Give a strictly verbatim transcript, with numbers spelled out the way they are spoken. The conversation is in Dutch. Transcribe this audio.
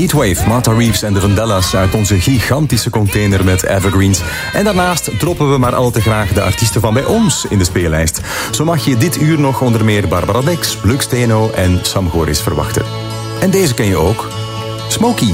Heatwave, Martha Reeves en de Vandellas uit onze gigantische container met evergreens. En daarnaast droppen we maar al te graag de artiesten van bij ons in de speellijst. Zo mag je dit uur nog onder meer Barbara Dex, Lux Steno en Sam Goris verwachten. En deze ken je ook. Smokey.